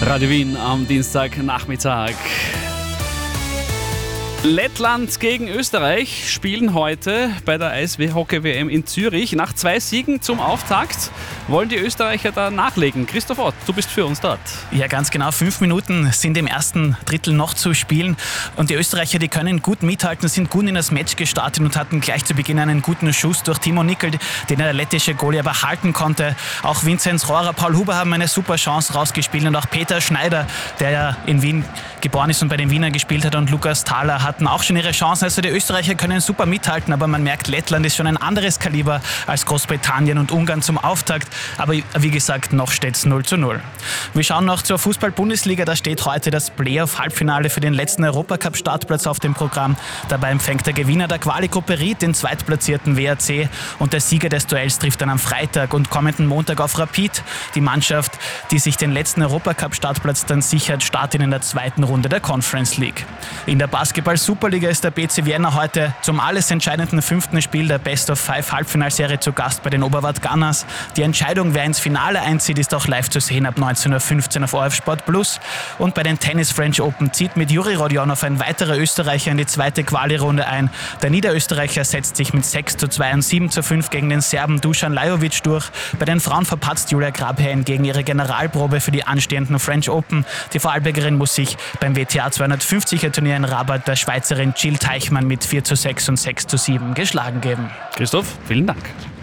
Radio Wien am Dienstagnachmittag. Lettland gegen Österreich spielen heute bei der Eishockey-WM in Zürich. Nach 2 Siegen zum Auftakt wollen die Österreicher da nachlegen. Christoph Ott, du bist für uns dort. Ja, ganz genau. 5 Minuten sind im ersten Drittel noch zu spielen. Und die Österreicher, die können gut mithalten, sind gut in das Match gestartet und hatten gleich zu Beginn einen guten Schuss durch Timo Nickel, den der lettische Goalie aber halten konnte. Auch Vinzenz Rohrer, Paul Huber haben eine super Chance rausgespielt und auch Peter Schneider, der ja in Wien geboren ist und bei den Wienern gespielt hat, und Lukas Thaler hatten auch schon ihre Chancen. Also die Österreicher können super mithalten, aber man merkt, Lettland ist schon ein anderes Kaliber als Großbritannien und Ungarn zum Auftakt. Aber wie gesagt, noch steht es 0:0. Wir schauen noch zur Fußball-Bundesliga. Da steht heute das Playoff-Halbfinale für den letzten Europacup-Startplatz auf dem Programm. Dabei empfängt der Gewinner der Quali-Gruppe Ried den zweitplatzierten WAC und der Sieger des Duells trifft dann am Freitag und kommenden Montag auf Rapid. Die Mannschaft, die sich den letzten Europacup-Startplatz dann sichert, startet in der zweiten Runde der Conference League. In der Basketball-Superliga ist der BC Vienna heute zum alles entscheidenden 5. Spiel der Best-of-5-Halbfinalserie zu Gast bei den Oberwart Gunners. Die Entscheidung, wer ins Finale einzieht, ist auch live zu sehen ab 19:15 Uhr auf ORF Sport Plus. Und bei den Tennis French Open zieht mit Juri Rodionov ein weiterer Österreicher in die zweite Quali-Runde ein. Der Niederösterreicher setzt sich mit 6:2 und 7:5 gegen den Serben Dusan Lajovic durch. Bei den Frauen verpatzt Julia Grabher gegen ihre Generalprobe für die anstehenden French Open. Die Vorarlbergerin muss sich beim WTA 250er Turnier in Rabat der Schweizerin Jill Teichmann mit 4:6 und 6:7 geschlagen geben. Christoph, vielen Dank.